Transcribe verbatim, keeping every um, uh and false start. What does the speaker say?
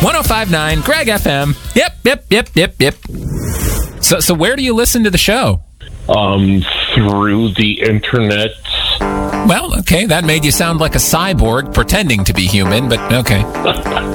one oh five point nine Greg F M. Yep, yep, yep, yep, yep. So, so where do you listen to the show? Um, through the internet. Well, okay, that made you sound like a cyborg pretending to be human, but okay.